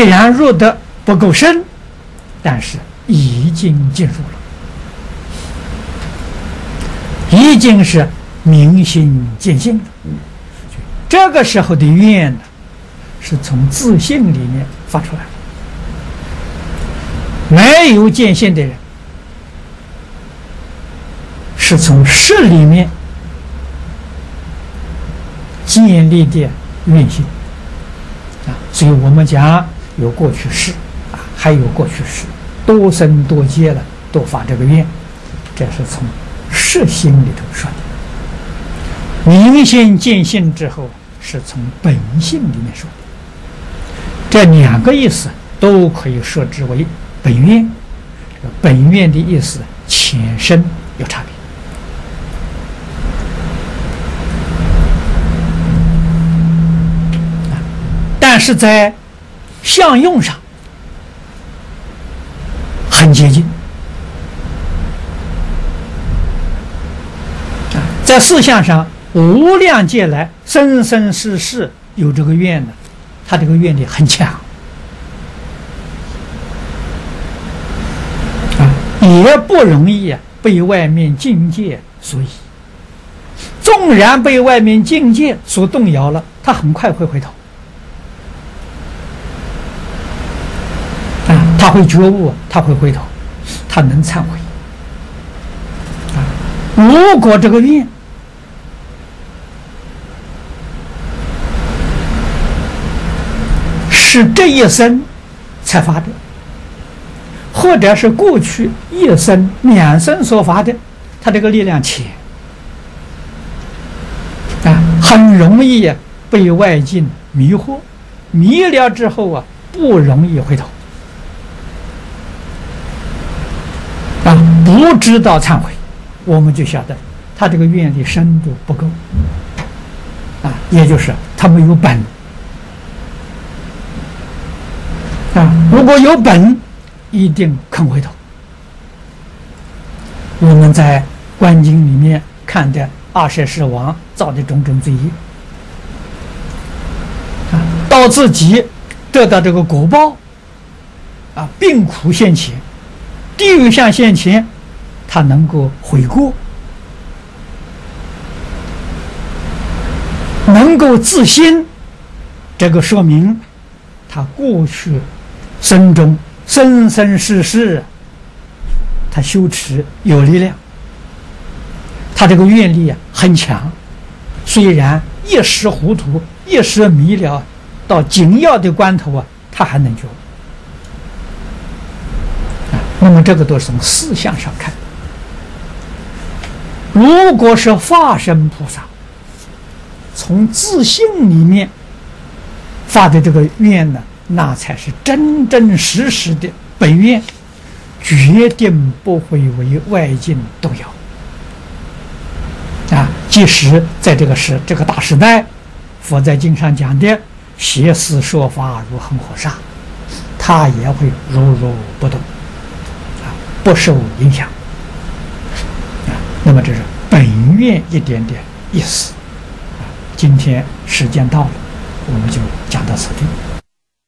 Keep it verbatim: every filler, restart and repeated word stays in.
虽然入得不够深，但是已经进入了，已经是明心见性了。这个时候的愿呢，是从自性里面发出来的。没有见性的人，是从识里面建立的愿心啊。所以我们讲有过去世啊，还有过去世，多生多劫了都发这个愿，这是从识心里头说的。明心见性之后，是从本性里面说的。这两个意思都可以说之为本愿。本愿的意思浅深有差别。但是在相用上很接近，在事项上无量劫来生生世世有这个愿的，他这个愿力很强啊，也不容易啊被外面境界所以。纵然被外面境界所动摇了，他很快会回头。他会觉悟，他会回头，他能忏悔。啊，如果这个愿是这一生才发的，或者是过去一生、两生所发的，他这个力量浅，啊，很容易被外境迷惑，迷了之后啊，不容易回头。啊，不知道忏悔，我们就晓得他这个愿力深度不够，啊，也就是他没有本，啊，如果有本，一定肯回头。我们在《观经》里面看的阿阇世王造的种种罪业，啊，到自己得到这个果报，啊，病苦现前。地狱相现前，他能够悔过，能够自新，这个说明他过去生中生生世世他修持有力量，他这个愿力啊很强，虽然一时糊涂一时迷了，到紧要的关头啊他还能觉悟。那么这个都是从事项上看。如果是化身菩萨从自性里面发的这个愿呢，那才是真真实实的本愿，决定不会为外境动摇啊！即使在这个时这个大时代，佛在经上讲的邪思说法如恒河沙，它也会如如不动，不受影响啊。那么这是本愿一点点意思啊。今天时间到了，我们就讲到此地。